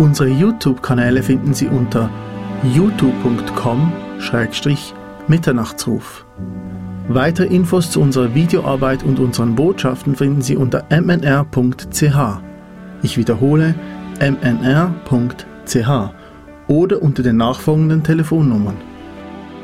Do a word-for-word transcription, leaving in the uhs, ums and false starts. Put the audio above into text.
Unsere YouTube-Kanäle finden Sie unter youtube punkt com Schrägstrich Mitternachtsruf. Weitere Infos zu unserer Videoarbeit und unseren Botschaften finden Sie unter m n r punkt c h. Ich wiederhole m n r punkt c h oder unter den nachfolgenden Telefonnummern.